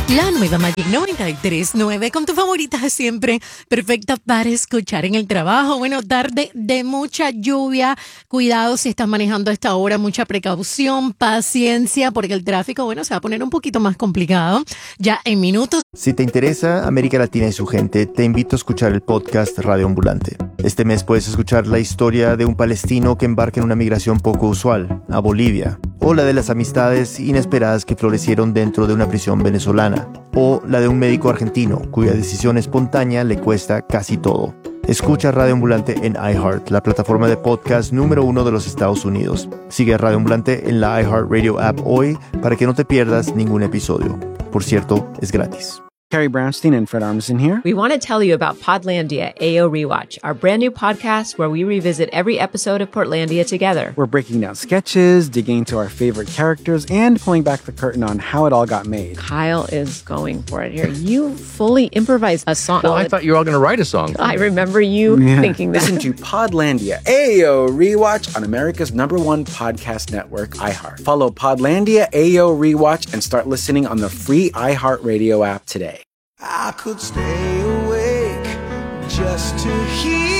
La nueva Magic 93.9 con tu favorita de siempre, perfecta para escuchar en el trabajo. Bueno, tarde de mucha lluvia. Cuidado si estás manejando a esta hora, mucha precaución, paciencia, porque el tráfico, bueno, se va a poner un poquito más complicado ya en minutos. Si te interesa América Latina y su gente, te invito a escuchar el podcast Radio Ambulante. Este mes puedes escuchar la historia de un palestino que embarca en una migración poco usual, a Bolivia, o la de las amistades inesperadas que florecieron dentro de una prisión venezolana, o la de un médico argentino cuya decisión espontánea le cuesta casi todo. Escucha Radio Ambulante en iHeart, la plataforma de podcast número 1 de los Estados Unidos. Sigue Radio Ambulante en la iHeartRadio app hoy para que no te pierdas ningún episodio. Por cierto, es gratis. Carrie Brownstein and Fred Armisen here. We want to tell you about Podlandia AO Rewatch, our brand new podcast where we revisit every episode of Portlandia together. We're breaking down sketches, digging into our favorite characters, and pulling back the curtain on how it all got made. Kyle is going for it here. You fully improvised a song. Well, I thought you were all going to write a song. I remember you thinking that. Listen to Podlandia AO Rewatch on America's #1 podcast network, iHeart. Follow Podlandia AO Rewatch and start listening on the free iHeartRadio app today. I could stay awake just to hear